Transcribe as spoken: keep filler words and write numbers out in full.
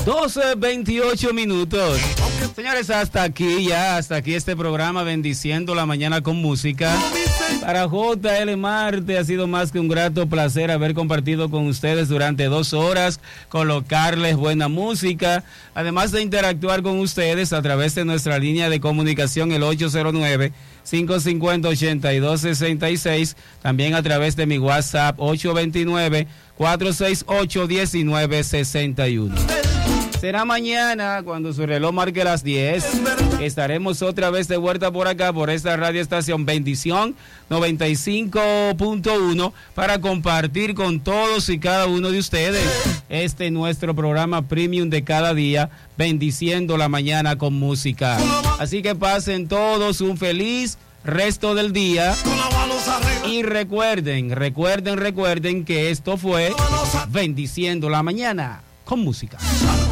doce veintiocho minutos. Señores, hasta aquí ya, hasta aquí este programa Bendiciendo la Mañana con Música. Para J L Marte ha sido más que un grato placer haber compartido con ustedes durante dos horas, colocarles buena música, además de interactuar con ustedes a través de nuestra línea de comunicación el ocho cero nueve, cinco cinco cero, ocho dos seis seis, también a través de mi WhatsApp ocho dos nueve, cuatro seis ocho, uno nueve seis uno. Será mañana cuando su reloj marque las diez. Estaremos otra vez de vuelta por acá, por esta radioestación Bendición noventa y cinco punto uno, para compartir con todos y cada uno de ustedes este nuestro programa premium de cada día, Bendiciendo la Mañana con Música. Así que pasen todos un feliz resto del día. Y recuerden, recuerden, recuerden que esto fue Bendiciendo la Mañana con Música.